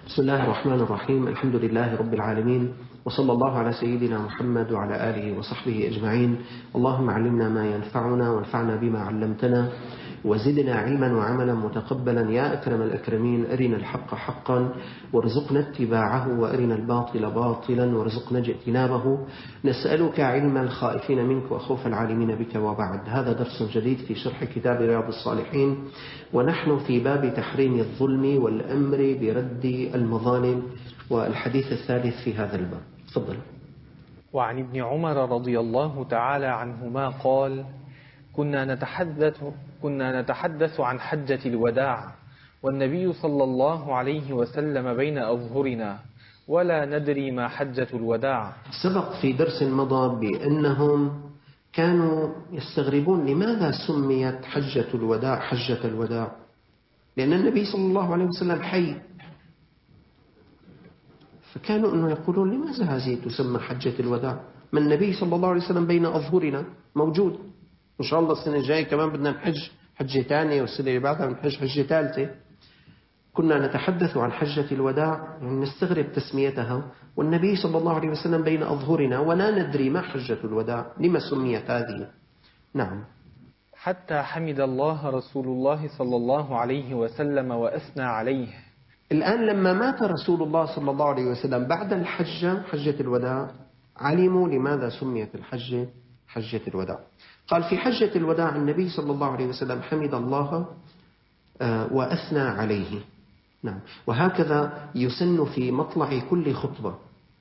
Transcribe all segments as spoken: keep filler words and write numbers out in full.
بسم الله الرحمن الرحيم. الحمد لله رب العالمين، وصلى الله على سيدنا محمد وعلى آله وصحبه أجمعين. اللهم علمنا ما ينفعنا وانفعنا بما علمتنا وزدنا علما وعملا متقبلا يا أكرم الأكرمين. أرنا الحق حقا وارزقنا اتباعه، وأرنا الباطل باطلا وارزقنا اجتنابه. نسألك علم الخائفين منك وخوف العالمين بك. وبعد، هذا درس جديد في شرح كتاب رياض الصالحين، ونحن في باب تحريم الظلم والأمر برد المظالم، والحديث الثالث في هذا الباب. تفضل. وعن ابن عمر رضي الله تعالى عنهما قال: كنا نتحدث كنا نتحدث عن حجة الوداع، والنبي صلى الله عليه وسلم بين أظهرنا، ولا ندري ما حجة الوداع. سبق في درس مضى بأنهم كانوا يستغربون لماذا سميت حجة الوداع حجة الوداع، لأن النبي صلى الله عليه وسلم حي، فكانوا أنه يقولون لماذا هذه تسمى حجة الوداع؟ ما النبي صلى الله عليه وسلم بين أظهرنا موجود. إن شاء الله السنة الجاية كمان بدنا نحج حجة ثانية، والسنة اللي بعدها نحج حجة ثالثة. كنا نتحدث عن حجة الوداع، يعني نستغرب تسميتها، والنبي صلى الله عليه وسلم بين أظهرنا ولا ندري ما حجة الوداع، لما سميت هذه؟ نعم. حتى حمد الله رسول الله صلى الله عليه وسلم وأثنى عليه. الآن لما مات رسول الله صلى الله عليه وسلم بعد الحجة حجة الوداع، علموا لماذا سميت الحجة حجة الوداع. قال في حجة الوداع النبي صلى الله عليه وسلم حمد الله وأثنى عليه. نعم. وهكذا يسن في مطلع كل خطبة.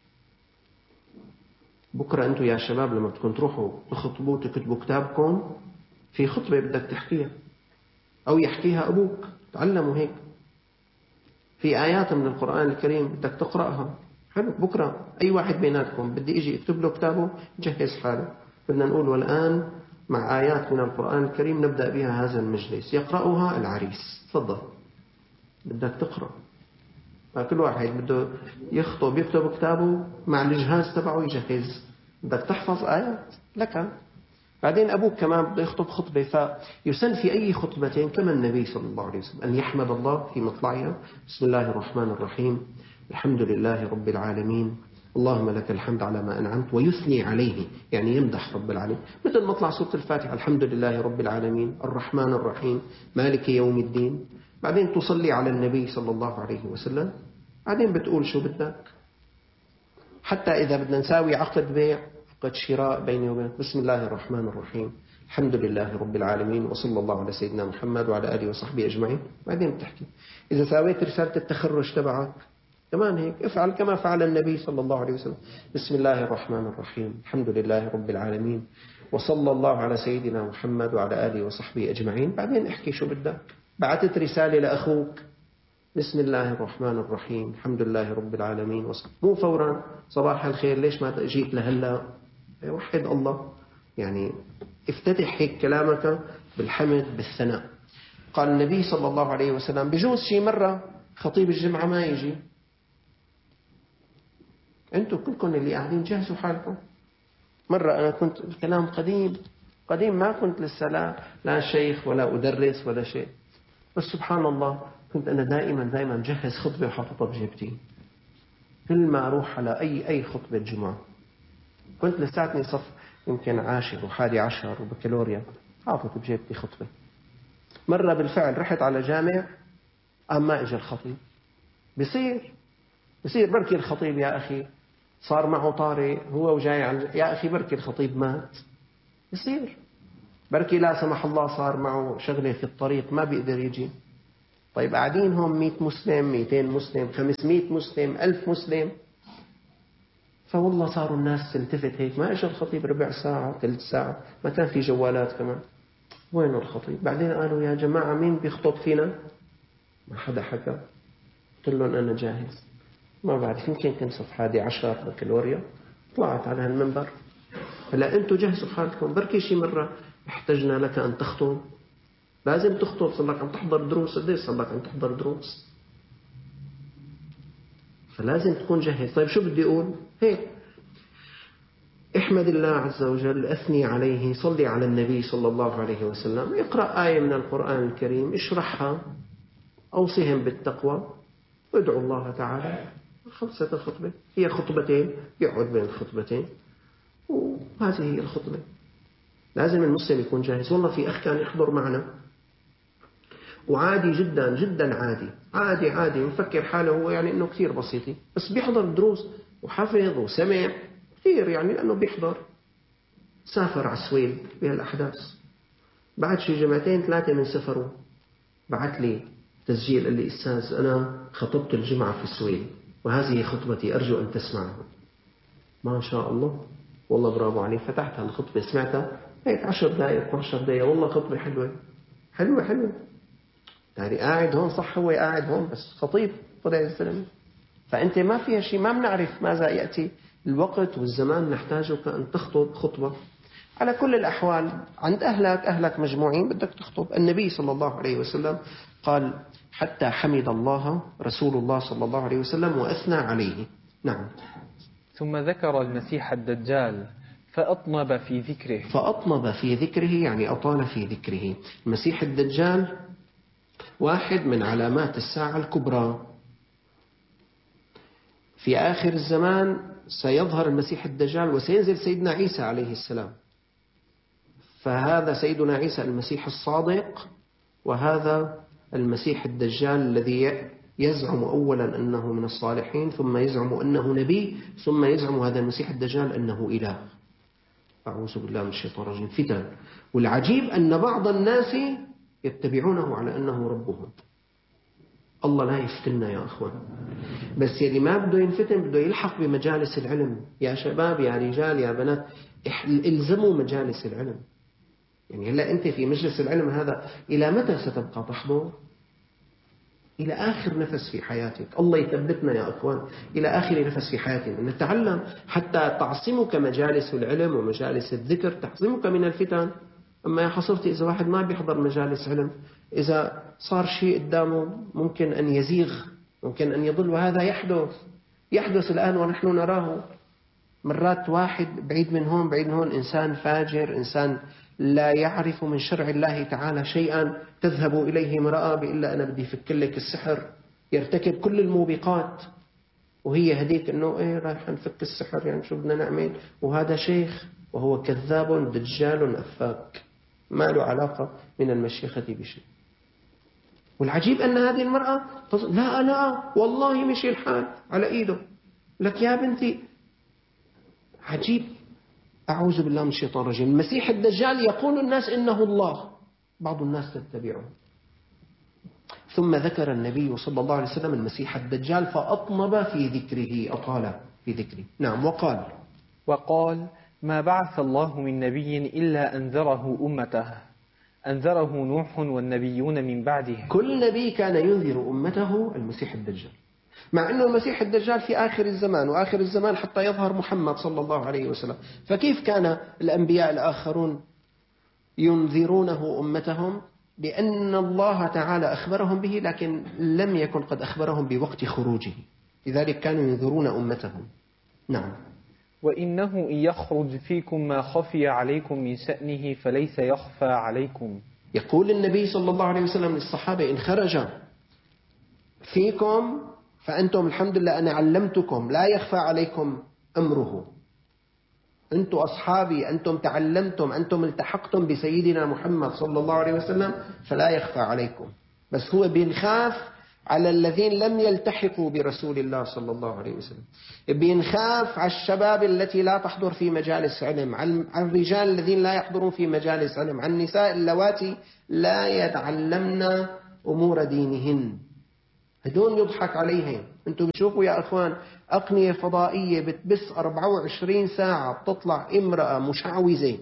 بكرة أنتم يا شباب لما تكون تروحوا تخطبوا تكتبوا كتابكم، في خطبة بدك تحكيها أو يحكيها أبوك، تعلموا هيك. في آيات من القرآن الكريم بدك تقرأها. حلو، بكرة أي واحد بيناتكم بدي يجي يكتب له كتابه جهز حاله. بدنا نقول والآن مع آيات من القرآن الكريم نبدأ بها هذا المجلس، يقرأها العريس. تفضل، بدك تقرأ. كل واحد بده يخطب يكتب كتابه مع الجهاز تبعه يجهز. بدك تحفظ آيات لك. بعدين أبوك كمان بده يخطب خطبة، فيسن في أي خطبتين كما النبي صلى الله عليه وسلم أن يحمد الله في مطلعها. بسم الله الرحمن الرحيم، الحمد لله رب العالمين، اللهم لك الحمد على ما أنعمت، ويثني عليه يعني يمدح رب العالمين. مثل مطلع سورة الفاتحة، الحمد لله رب العالمين الرحمن الرحيم مالك يوم الدين. بعدين تصلي على النبي صلى الله عليه وسلم، بعدين بتقول شو بدك. حتى إذا بدنا نساوي عقد بيع عقد شراء بيني وبينك، بسم الله الرحمن الرحيم الحمد لله رب العالمين وصلى الله على سيدنا محمد وعلى آله وصحبه أجمعين. بعدين بتحكي. إذا ساويت رسالة التخرج تبعك كمان هيك افعل كما فعل النبي صلى الله عليه وسلم، بسم الله الرحمن الرحيم الحمد لله رب العالمين وصلى الله على سيدنا محمد وعلى آله وصحبه أجمعين. بعدين احكي شو بدك. بعثت رسالة لأخوك، بسم الله الرحمن الرحيم الحمد لله رب العالمين وصحبه. مو فورا صباح الخير، ليش ما جيت لهلا؟ وحد الله، يعني افتتح هيك كلامك بالحمد بالثناء. قال النبي صلى الله عليه وسلم بجوز شي مرة خطيب الجمعة ما يجي، أنتوا كلكم اللي قاعدين جهزوا حالكم. مرة أنا كنت الكلام قديم قديم، ما كنت لسه لا, لا شيخ ولا أدرس ولا شيء، بس سبحان الله كنت أنا دائما دائما جهز خطبة وحاططها بجيبتي. كل ما أروح على أي أي خطبة جمعة كنت لساتني صف يمكن عاشر وحادي عشر وبكالوريا حاطط بجيبتي خطبة. مرة بالفعل رحت على جامع، أما ما إجا الخطيب. بصير بصير بركي الخطيب يا أخي صار معه طارئ هو وجاي عن يا أخي بركي الخطيب مات. بصير بركي لا سمح الله صار معه شغلة في الطريق ما بيقدر يجي. طيب قاعدين هم مئة مسلم، مئتين مسلم، خمسمئة مسلم، ألف مسلم، فوالله صاروا الناس تلتفت هيك، ما إجا الخطيب ربع ساعة ثلث ساعة، ما كان في جوالات كمان، وينه الخطيب؟ بعدين قالوا يا جماعة مين بيخطب فينا؟ ما حدا حكى. قلت لهم أنا جاهز. ما بعد يمكن كنت صف حادي عشر بكالوريا طلعت على هالمنبر. هلا أنتوا جهزوا حالكم، بركي شي مرة احتجنا لك أن تخطب، لازم تخطب. صار لك عم تحضر دروس، قديش صار لك عم تحضر دروس؟ فلازم تكون جاهز. طيب شو بدي أقول؟ هيك احمد الله عز وجل، أثني عليه، صلي على النبي صلى الله عليه وسلم، اقرأ آية من القرآن الكريم، اشرحها، أوصهم بالتقوى، وادعو الله تعالى. خلصت الخطبة، هي خطبتين يقعد بين الخطبتين وهذه هي الخطبة. لازم المسلم يكون جاهز. والله في أخ كان يحضر معنا وعادي جدا جدا عادي عادي عادي مفكر حاله هو يعني إنه كثير بسيطي، بس بيحضر دروس وحفظ وسمع كثير يعني لأنه بيحضر. سافر على السويد بهالأحداث، بعد شي جمعتين ثلاثة من سفره بعت لي تسجيل، قال لي أستاذ أنا خطبت الجمعة في السويد وهذه خطبتي أرجو أن تسمعها. ما شاء الله، والله برافو عليه. فتحت هالخطبة سمعتها هيك عشر دقائق اثني عشر دقيقة، والله خطبة حلوة حلوة حلوة. يعني قاعد هون صح، هو قاعد هون بس خطيب طلع الزلمة. فأنت ما فيها شيء، ما بنعرف ماذا يأتي الوقت والزمان نحتاجك أن تخطب خطبة. على كل الأحوال عند أهلك أهلك مجموعين بدك تخطب. النبي صلى الله عليه وسلم قال حتى حمد الله رسول الله صلى الله عليه وسلم وأثنى عليه. نعم. ثم ذكر المسيح الدجال فأطنب في ذكره. فأطنب في ذكره يعني أطال في ذكره. المسيح الدجال واحد من علامات الساعة الكبرى. في آخر الزمان سيظهر المسيح الدجال وسينزل سيدنا عيسى عليه السلام. فهذا سيدنا عيسى المسيح الصادق، وهذا المسيح الدجال الذي يزعم أولا أنه من الصالحين، ثم يزعم أنه نبي، ثم يزعم هذا المسيح الدجال أنه إله. أعوذ بالله من الشيطان الرجيم. فتن. والعجيب أن بعض الناس يتبعونه على أنه ربهم. الله لا يفتننا يا أخوان، بس يلي ما بده ينفتن بده يلحق بمجالس العلم. يا شباب يا رجال يا بنات الزموا مجالس العلم. يعني هلا أنت في مجلس العلم هذا إلى متى ستبقى تحضر؟ إلى آخر نفس في حياتك. الله يثبتنا يا أخوان إلى آخر نفس في حياتنا نتعلم حتى تعصمك مجالس العلم ومجالس الذكر، تعصمك من الفتن. أما يا حصرتي إذا واحد ما بيحضر مجالس علم، إذا صار شيء قدامه ممكن أن يزيغ، ممكن أن يضل. وهذا يحدث يحدث الآن ونحن نراه. مرات واحد بعيد من هون بعيد من هون، إنسان فاجر، إنسان لا يعرف من شرع الله تعالى شيئا، تذهب إليه امرأة بإلا أنا بدي فك لك السحر، يرتكب كل الموبقات، وهي هديك أنه إيه رايح نفك السحر يعني شو بدنا نعمل، وهذا شيخ وهو كذاب دجال أفاك ما له علاقة من المشيخة بشيء. والعجيب أن هذه المرأة تص... لا لا والله مشي الحال على إيده. لك يا بنتي عجيب. أعوذ بالله من الشيطان الرجيم. المسيح الدجال يقول الناس إنه الله، بعض الناس تتبعه. ثم ذكر النبي صلى الله عليه وسلم المسيح الدجال فأطنب في ذكره، أطال في ذكره. نعم. وقال وقال ما بعث الله من نبي إلا أنذره أمته، أنذره نوح والنبيون من بعده. كل نبي كان ينذر أمته المسيح الدجال، مع أنه المسيح الدجال في آخر الزمان، وآخر الزمان حتى يظهر محمد صلى الله عليه وسلم. فكيف كان الأنبياء الآخرون ينذرونه أمتهم؟ لأن الله تعالى أخبرهم به، لكن لم يكن قد أخبرهم بوقت خروجه، لذلك كانوا ينذرون أمتهم. نعم. وإنه إن يخرج فيكم ما خفي عليكم من شأنه فليس يخفى عليكم. يقول النبي صلى الله عليه وسلم للصحابة إن خرج فيكم فأنتم الحمد لله أنا علمتكم، لا يخفى عليكم أمره. أنتم أصحابي، أنتم تعلمتم، أنتم التحقتم بسيدنا محمد صلى الله عليه وسلم، فلا يخفى عليكم. بس هو بينخاف على الذين لم يلتحقوا برسول الله صلى الله عليه وسلم، بينخاف على الشباب التي لا تحضر في مجالس علم، على الرجال الذين لا يحضرون في مجالس علم، على النساء اللواتي لا يتعلمن أمور دينهن. هدول يضحك عليهم. انتم بتشوفوا يا اخوان اقنية فضائية بتبث أربعة وعشرين ساعة، بتطلع امرأة مشعوذة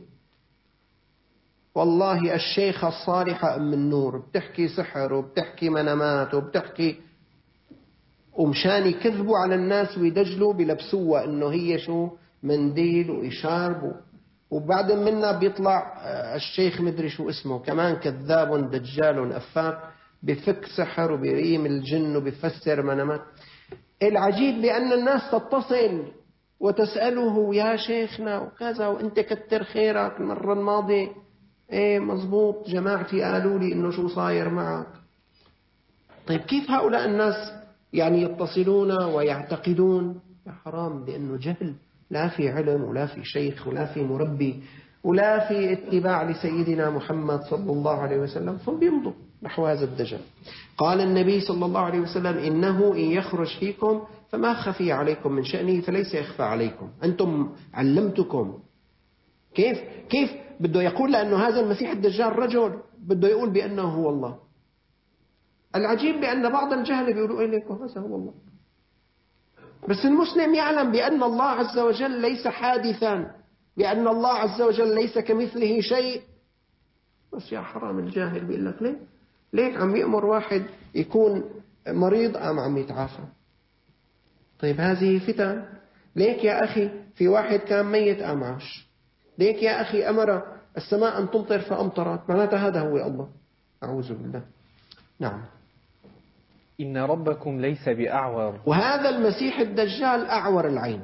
والله الشيخة الصالحة ام النور بتحكي سحر وبتحكي منامات وبتحكي، ومشان يكذبوا على الناس ويدجلوا بلبسوها انه هي شو منديل وإشارب، وبعد منها بيطلع الشيخ مدري شو اسمه كمان كذاب دجال أفاك، بفك سحر وبيريم الجن وبيفسر منامات. العجيب لأن الناس تتصل وتسأله يا شيخنا وكذا وانت كتر خيرك المرة الماضية ايه مزبوط جماعتي قالوا لي انه شو صاير معك. طيب كيف هؤلاء الناس يعني يتصلون ويعتقدون. يا حرام، لأنه جهل، لا في علم ولا في شيخ ولا في مربي ولا في اتباع لسيدنا محمد صلى الله عليه وسلم، فبيمضوا نحو هذا الدجل. قال النبي صلى الله عليه وسلم: إنه إن يخرج فيكم فما خفي عليكم من شأنه فليس يخفى عليكم. أنتم علمتكم. كيف كيف بده يقول لأنه هذا المسيح الدجال رجل، بده يقول بأنه هو الله. العجيب بأن بعض الجهل بيقولوا إليكم هذا هو الله، بس المسلم يعلم بأن الله عز وجل ليس حادثا، بأن الله عز وجل ليس كمثله شيء. بس يا حرام الجاهل بيقول لك ليه ليه عم يأمر واحد يكون مريض أم عم يتعافى؟ طيب هذه فتن. ليك يا أخي في واحد كان ميت أم عاش؟ ليك يا أخي أمر السماء أن تمطر فأمطرت، معناتها هذا هو الله. أعوذ بالله. نعم. إن ربكم ليس بأعور. وهذا المسيح الدجال أعور العين.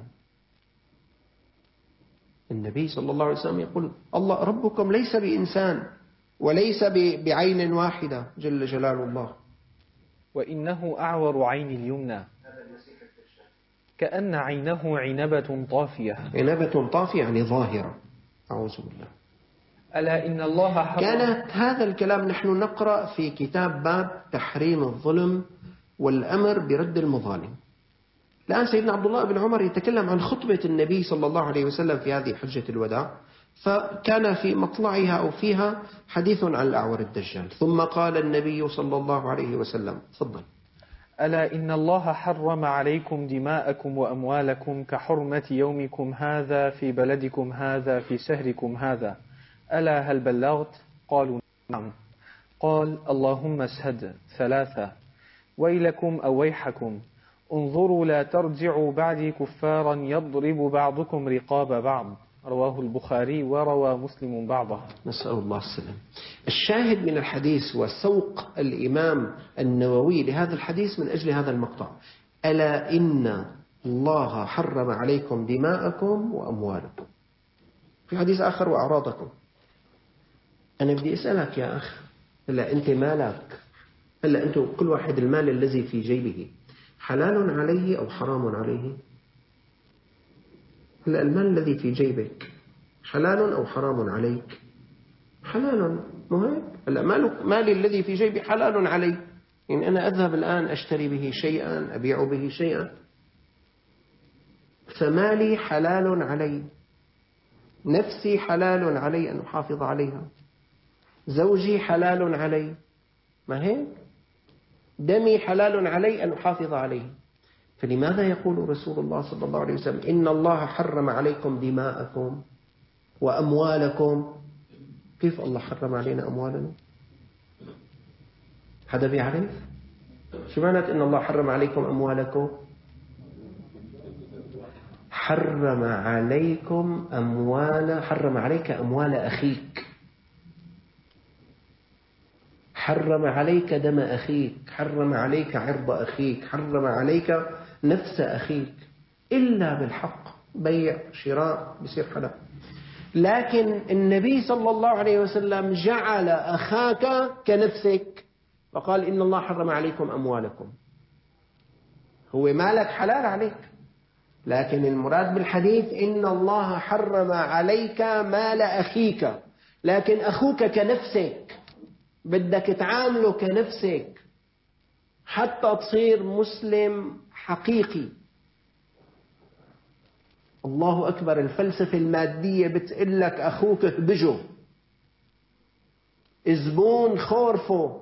النبي صلى الله عليه وسلم يقول: الله ربكم ليس بإنسان وليس بعين واحدة جل جلال الله. وإنه أعور عين اليمنى كأن عينه عنبة طافية. عنبة طافية يعني ظاهرة. أعوذ بالله. ألا إن الله حرم. كانت هذا الكلام نحن نقرأ في كتاب باب تحريم الظلم والأمر برد المظالم. الآن سيدنا عبد الله بن عمر يتكلم عن خطبة النبي صلى الله عليه وسلم في هذه حجة الوداع، فكان في مطلعها أو فيها حديث عن الأعور الدجال، ثم قال النبي صلى الله عليه وسلم: تفضل. ألا إن الله حرم عليكم دماءكم وأموالكم كحرمة يومكم هذا في بلدكم هذا في شهركم هذا. ألا هل بلغت؟ قالوا نعم. قال: اللهم اشهد. ثلاثة: ويلكم أو ويحكم، انظروا لا ترجعوا بعدي كفارا يضرب بعضكم رقاب بعض. رواه البخاري وروى مسلم بعضه. نسأل الله السلام. الشاهد من الحديث وسوق الإمام النووي لهذا الحديث من أجل هذا المقطع: ألا إن الله حرم عليكم دماءكم وأموالكم. في حديث آخر: وأعراضكم. أنا بدي أسألك يا أخ، هلا أنت مالك، هلا أنتم كل واحد المال الذي في جيبه حلال عليه أو حرام عليه؟ هلا المال الذي في جيبك حلال أو حرام عليك؟ حلال، مو هيك؟ هلا مالك مالي الذي في جيبي حلال علي، يعني أنا أذهب الآن أشتري به شيئا، أبيع به شيئا، فمالي حلال علي، نفسي حلال علي أن أحافظ عليها، زوجي حلال علي، ما هيك؟ دمي حلال علي أن أحافظ عليه. فلماذا يقول رسول الله صلى الله عليه وسلم: إن الله حرم عليكم دماءكم وأموالكم؟ كيف الله حرم علينا أموالنا؟ حدا بيعرف؟ شو معنى إن الله حرم عليكم أموالكم؟ حرم عليكم أموال، حرم عليك أموال أخيك، حرم عليك دم أخيك، حرم عليك عرض أخيك، حرم عليك نفس أخيك، إلا بالحق، بيع شراء بصير حلال. لكن النبي صلى الله عليه وسلم جعل أخاك كنفسك، فقال: إن الله حرم عليكم أموالكم. هو مالك حلال عليك، لكن المراد بالحديث إن الله حرم عليك مال أخيك، لكن أخوك كنفسك، بدك تعامله كنفسك حتى تصير مسلم حقيقي. الله أكبر. الفلسفة المادية بتقول لك أخوك اهبجه، زبون خورفه،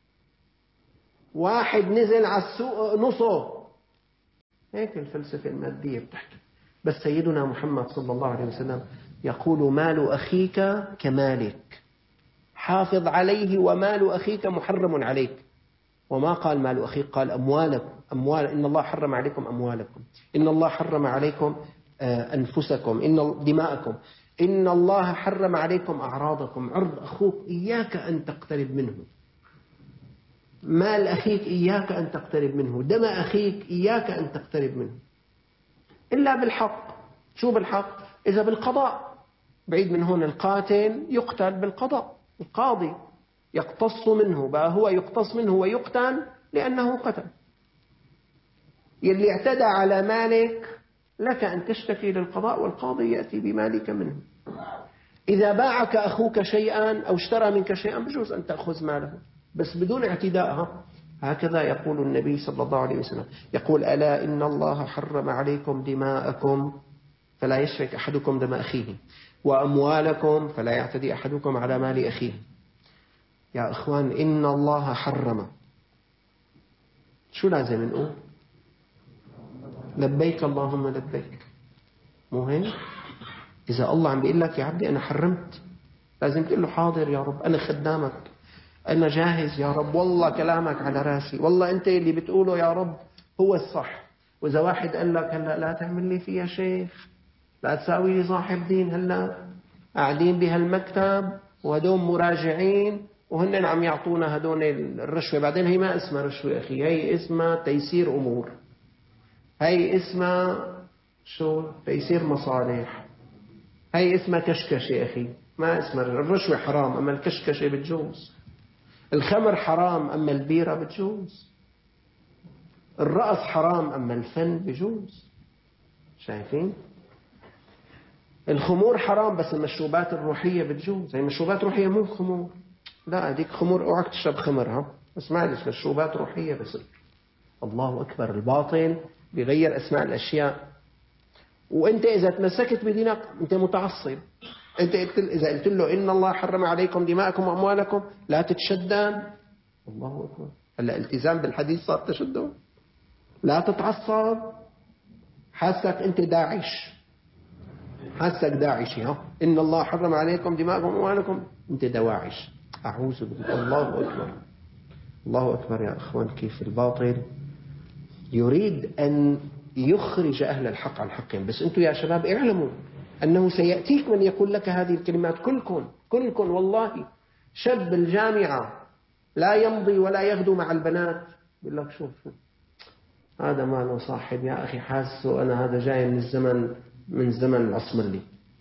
واحد نزل على السوق نصه، هيك الفلسفة المادية بتحكي. بس سيدنا محمد صلى الله عليه وسلم يقول: مال أخيك كمالك، حافظ عليه، ومال أخيك محرم عليك. وما قال مال أخيك، قال أموالكم. أموال، إن الله حرم عليكم أموالكم، إن الله حرم عليكم أنفسكم، إن دماءكم، إن الله حرم عليكم أعراضكم. عرض أخوك إياك أن تقترب منه، مال أخيك إياك أن تقترب منه، دم أخيك إياك أن تقترب منه، إلا بالحق. شو بالحق؟ إذا بالقضاء، بعيد من هون، القاتل يقتل بالقضاء، القاضي يقتص منه، بقى هو يقتص منه ويقتل لأنه قتل. يلي اعتدى على مالك لك أن تشتكي للقضاء والقاضي يأتي بمالك منه. إذا باعك أخوك شيئا أو اشترى منك شيئا بجوز أن تأخذ ماله بس بدون اعتداء. هكذا يقول النبي صلى الله عليه وسلم، يقول ألا إن الله حرم عليكم دماءكم فلا يسفك أحدكم دم أخيه وأموالكم فلا يعتدي أحدكم على مال أخيه. يا إخوان إن الله حرم، شو لازم نقول؟ لبيك اللهم لبيك. مو هيك؟ إذا الله عم بيقول لك يا عبدي أنا حرمت لازم تقول له حاضر يا رب، أنا خدامك، أنا جاهز يا رب، والله كلامك على راسي، والله أنت اللي بتقوله يا رب هو الصح. وإذا واحد قال لك هلأ لا تعمل لي فيها شيخ، لا تساوي لي صاحب دين، هلأ قاعدين بهالمكتب وهدول مراجعين وهن عم يعطونا هدول الرشوة، بعدين هي ما اسمها رشوة أخي، هي اسمها تيسير أمور، هي اسمها شو؟ تيسير مصالح، هي اسمها كشكشة أخي، ما اسمها الرشوة حرام أما الكشكشة بتجوز، الخمر حرام أما البيرة بتجوز، الرقص حرام أما الفن بجوز. شايفين؟ الخمور حرام بس المشروبات الروحية بتجوز. هي مشروبات روحية مو خمور، لا هذيك خمور اوعك تشرب خمر، ها بس معلش مشروبات روحية بس. الله أكبر. الباطل بيغير أسماء الأشياء. وأنت إذا تمسكت بدينك أنت متعصب. أنت إذا قلت له إن الله حرم عليكم دماءكم وأموالكم لا تتشدد، الله أكبر. هلا التزام بالحديث صار تشدد. لا تتعصب، حاسك أنت داعش، حاسك داعشي، ها إن الله حرم عليكم دماءكم وأموالكم أنت دواعش. أعوذ بالله. الله أكبر. الله أكبر يا أخوان. كيف الباطل يريد أن يخرج أهل الحق عن حقهم. بس أنتم يا شباب اعلموا أنه سيأتيك من يقول لك هذه الكلمات. كلكم كلكم والله شاب الجامعة لا يمضي ولا يغدو مع البنات يقول لك شوف شوف هذا ما له صاحب يا أخي، حاسه أنا هذا جاي من الزمن من زمن العصمري.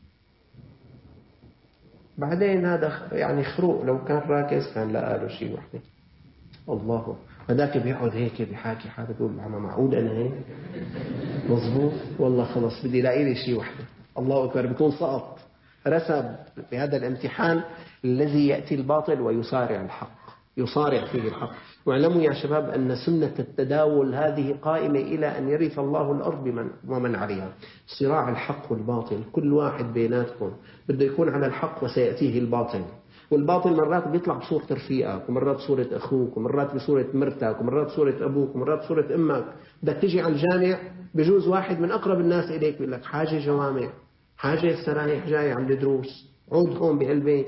بعدين هذا يعني خروق لو كان راكز كان لقى له شيء وحده. الله. هذاك بيقعد هيك بيحاكي حاله بيقول عم معقول أنا هيك مظبوط والله خلص بدي لاقي لي شيء وحده. الله أكبر. بيكون سقط رسب في هذا الامتحان الذي يأتي الباطل ويصارع الحق، يصارع فيه الحق. واعلموا يا شباب أن سنة التداول هذه قائمة إلى أن يرث الله الأرض بمن ومن عليها. صراع الحق والباطل، كل واحد بيناتكم بده يكون على الحق وسيأتيه الباطل. والباطل مرات بيطلع بصورة رفيقك، ومرات بصورة أخوك، ومرات بصورة مرتك، ومرات بصورة أبوك، ومرات بصورة أمك. بدك تيجي على الجامع بجوز واحد من أقرب الناس إليك بيقول لك حاجة جوامع، حاجة السرايح جاي عم الدروس، عود هون بقلبي.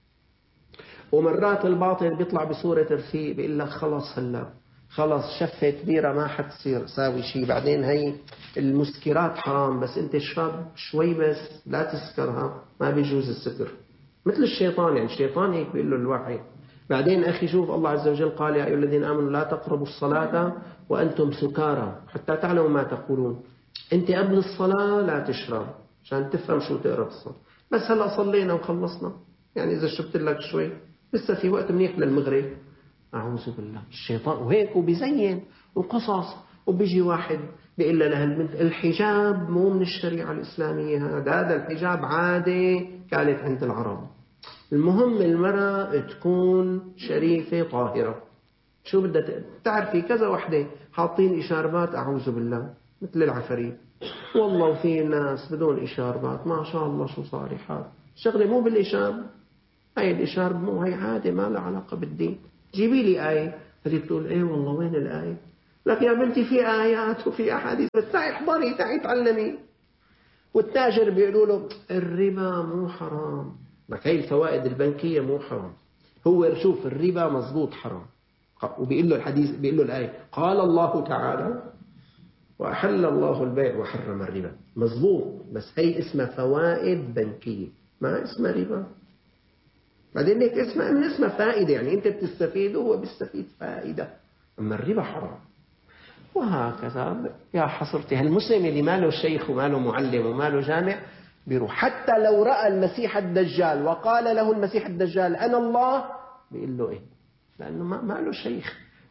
ومرات الباطل بيطلع بصورة رفيق بيقول لك خلص هلا خلص شفة كبيرة ما حتصير ساوي شيء. بعدين هي المسكرات حرام بس انت اشرب شوي بس لا تسكرها، ما بيجوز السكر. مثل الشيطان، يعني الشيطان هيك بيقول له الوحي. بعدين أخي شوف الله عز وجل قال يا أيها الذين آمنوا لا تقربوا الصلاة وأنتم سكارى حتى تعلموا ما تقولون. أنت قبل الصلاة لا تشرب عشان تفهم شو تقرب الصلاة. بس هلا صلينا وخلصنا، يعني إذا شربت لك شوي لسه في وقت منيح للمغرب. أعوذ بالله. الشيطان وهيك وبيزين وقصص. وبيجي واحد بيقول لها البنت الحجاب مو من الشريعة الإسلامية، هذا هذا الحجاب عادة كانت عند العرب. المهم المرأة تكون شريفة طاهرة. شو بدها تعرفي كذا وحدة حاطين إشاربات أعوذ بالله مثل العفريت والله. وفي ناس بدون إشاربات ما شاء الله شو صالحات. شغلة مو بالإشارب، هاي الإشارب مو هاي عادة ما لها علاقة بالدين. جيبي لي آية. هذه بتقول إيه والله وين الآية؟ لك يا بنتي في آيات وفي أحاديث، تعي احضري تعي تعلمي. والتاجر بيقولوا له الربا مو حرام، لك هي الفوائد البنكية مو حرام. هو شوف الربا مزبوط حرام، وبيقول له الحديث بيقول له الآية قال الله تعالى وأحل الله البيع وحرم الربا. مزبوط بس هي اسمها فوائد بنكية ما اسمها ربا. بعدين ليك اسمها من اسمها فائدة، يعني أنت بتستفيد وهو بيستفيد فائدة. أما الربا حرام. وهكذا يا حصرتي هالمسلم اللي ما له شيخ وما له معلم وما له جامع بيروح حتى لو رأى المسيح الدجال وقال له المسيح الدجال أنا الله بيقول له إيه؟ لأنه ما, ما له شيخ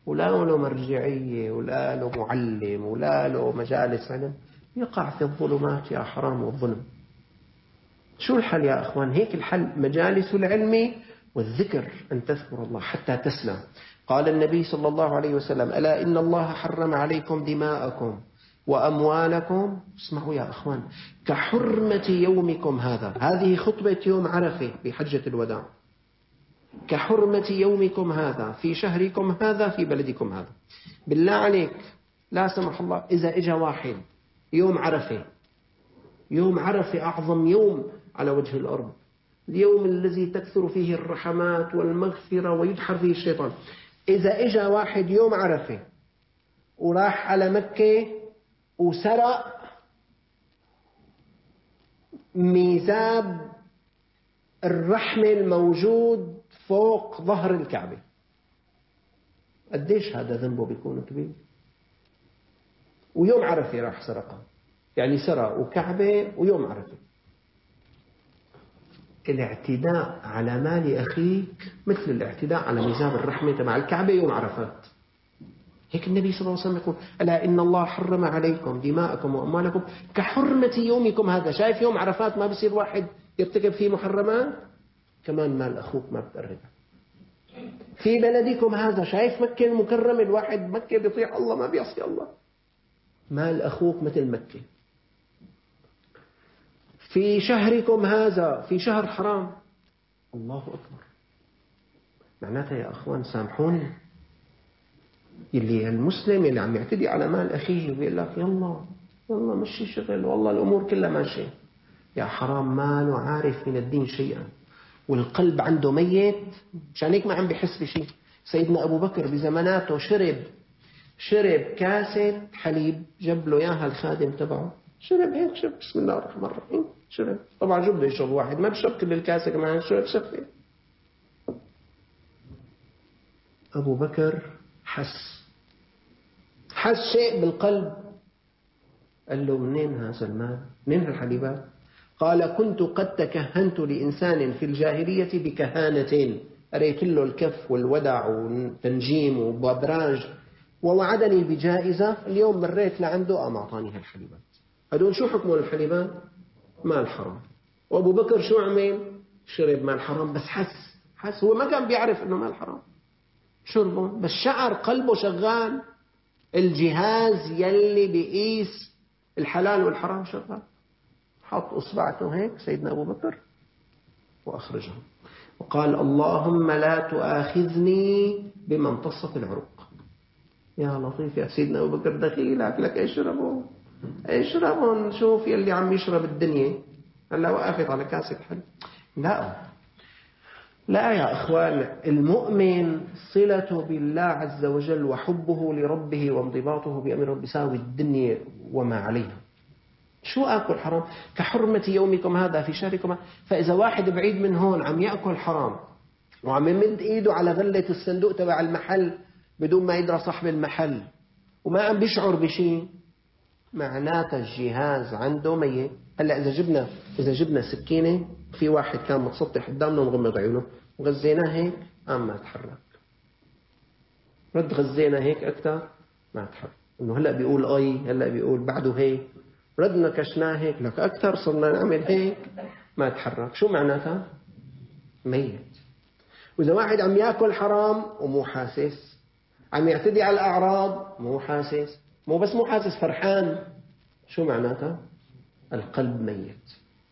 ولا له مرجعية ولا له معلم ولا له مجالس علم، يقع في الظلمات يا حرام والظلم. شو الحل يا أخوان؟ هيك الحل، مجالس العلم والذكر، أن تذكر الله حتى تسلم. قال النبي صلى الله عليه وسلم: ألا إن الله حرم عليكم دماءكم وأموالكم. اسمعوا يا أخوان، كحرمة يومكم هذا. هذه خطبة يوم عرفة بحجة الوداع. كحرمة يومكم هذا في شهركم هذا في بلدكم هذا. بالله عليك، لا سمح الله، إذا إجا واحد يوم عرفة، يوم عرفة أعظم يوم على وجه الأرض، اليوم الذي تكثر فيه الرحمات والمغفرة ويدحر فيه الشيطان، إذا إجا واحد يوم عرفة وراح على مكة وسرق ميزاب الرحمة الموجود فوق ظهر الكعبة، قديش هذا ذنبه بيكون كبير؟ ويوم عرفة راح سرقه، يعني سرق وكعبة ويوم عرفة. الاعتداء على مال أخيك مثل الاعتداء على ميزاب الرحمة تبع الكعبة يوم عرفات. هيك النبي صلى الله عليه وسلم يقول: ألا إن الله حرم عليكم دماءكم وأموالكم كحرمة يومكم هذا. شايف يوم عرفات ما بصير واحد يرتكب فيه محرمات؟ كمان مال أخوك ما بتقربه. في بلدكم هذا، شايف مكة المكرمة، الواحد مكة بيطيع الله ما بيعصي الله، مال أخوك مثل مكة. في شهركم هذا، في شهر حرام، الله أكبر. معناتها يا أخوان سامحوني، اللي المسلم اللي عم يعتدي على مال أخيه ويقول لك يلا يلا مشي شغل والله الأمور كلها ماشية، يا حرام ماله عارف من الدين شيئا والقلب عنده ميت، مشان هيك ما عم بيحس بشيء. سيدنا أبو بكر بزماناته شرب شرب كاسة حليب، جاب له إياها الخادم تبعه، شرب هيك، شرب بسم الله الرحمن الرحيم، شرب. طبعا جاب له يشرب واحد، ما بشرب كل الكاسة كمان، شرب شفه. أبو بكر حس حس شيء بالقلب، قال له: منين هذا المال؟ منين هالحليبات؟ قال: كنت قد تكهنت لإنسان في الجاهلية بكهانتين، أريت له الكف والودع والتنجيم وبابراج، ووعدني بجائزة، اليوم مريت لعنده قام أعطاني هالحليبات. هدول شو حكموا الحليبات؟ مال حرام. وأبو بكر شو عمل؟ شرب مال حرام، بس حس حس هو ما كان بيعرف إنه مال حرام، شربه بس شعر قلبه شغال، الجهاز يلي بيقيس الحلال والحرام شغال. حط أصبعته هيك سيدنا أبو بكر وأخرجه وقال: اللهم لا تؤاخذني بما امتصت العروق. يا لطيف يا سيدنا أبو بكر، دخيلك لك اشربوا اشربوا نشوف يلي عم يشرب الدنيا هلا وقفت على كاسة حل. لا لا يا أخوان، المؤمن صلته بالله عز وجل وحبه لربه وانضباطه بأمر رب يساوي الدنيا وما عليها. شو أكل حرام؟ كحرمة يومكم هذا في شهركم. فإذا واحد بعيد من هون عم يأكل حرام وعم يمد إيده على غلة الصندوق تبع المحل بدون ما يدرى صاحب المحل وما عم بيشعر بشيء، معناته الجهاز عنده ميت. هلا إذا جبنا إذا جبنا سكينة، في واحد كان متسطح قدامنا ومغمض عيونه وغزيناه هيك قام ما تحرك، رد غزينا هيك أكثر ما تحرك، إنه هلا بيقول أي هلا بيقول بعده هيك، ردنا كشناه هيك لك أكثر، صرنا نعمل هيك ما تحرك. شو معناتها؟ ميت. وإذا واحد عم يأكل حرام ومو حاسس، عم يعتدي على الأعراض مو حاسس، مو بس مو حاسس فرحان، شو معناتها؟ القلب ميت،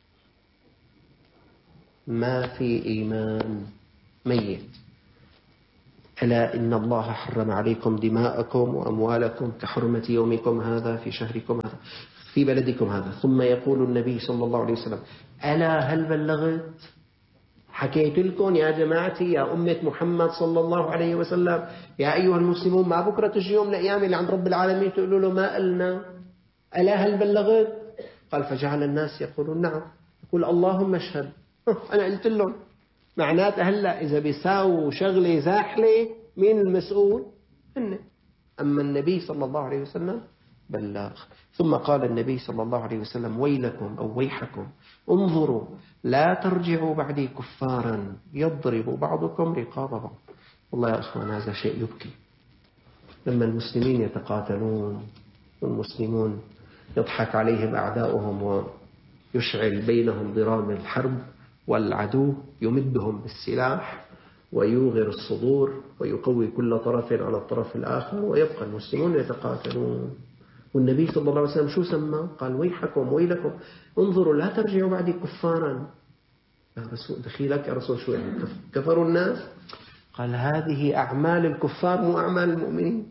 ما في إيمان، ميت. ألا إن الله حرم عليكم دماءكم وأموالكم كحرمة يومكم هذا في شهركم هذا في بلدكم هذا. ثم يقول النبي صلى الله عليه وسلم: ألا هل بلغت؟ حكيت لكم يا جماعتي يا أمة محمد صلى الله عليه وسلم، يا أيها المسلمون، ما بكرة تجي يوم الأيام اللي عند رب العالمين تقولوا له ما قلنا؟ ألا هل بلغت؟ قال: فجعل الناس يقولون نعم. يقول: اللهم اشهد، أنا قلت لهم. معناته هلأ إذا بيساووا شغلة زاحلة مين المسؤول؟ هن. أما النبي صلى الله عليه وسلم بلغ. ثم قال النبي صلى الله عليه وسلم: ويلكم أو ويحكم، انظروا لا ترجعوا بعدي كفارا يضرب بعضكم رقاب بعض. والله يا أخوان هذا شيء يبكي، لما المسلمين يتقاتلون والمسلمون يضحك عليهم أعداؤهم ويشعل بينهم ضرام الحرب، والعدو يمدهم بالسلاح ويوغر الصدور ويقوي كل طرف على الطرف الآخر، ويبقى المسلمون يتقاتلون. والنبي صلى الله عليه وسلم شو سمى؟ قال ويحكم ويلكم انظروا لا ترجعوا بعدي كفارا. يا رسول دخيلك يا رسول، شو يعني كفروا الناس؟ قال هذه أعمال الكفار مو أعمال المؤمنين.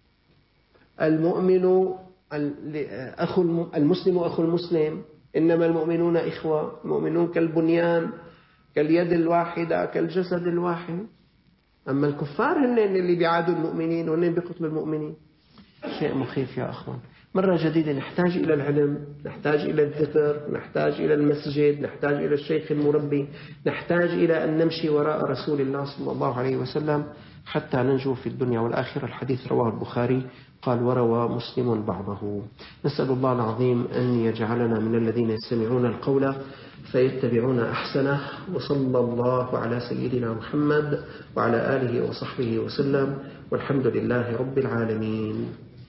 المؤمن أخو المسلم أخو المسلم، إنما المؤمنون إخوة، المؤمنون كالبنيان كاليد الواحدة كالجسد الواحد. أما الكفار هن اللي بيعادوا المؤمنين وهن بيقتلوا المؤمنين. شيء مخيف يا أخوان. مرة جديدة نحتاج إلى العلم، نحتاج إلى الذكر، نحتاج إلى المسجد، نحتاج إلى الشيخ المربي، نحتاج إلى أن نمشي وراء رسول الله صلى الله عليه وسلم حتى ننجو في الدنيا والآخرة. الحديث رواه البخاري قال وروى مسلم بعضه. نسأل الله العظيم أن يجعلنا من الذين يستمعون القول فيتبعون أحسنه. وصلى الله على سيدنا محمد وعلى آله وصحبه وسلم، والحمد لله رب العالمين.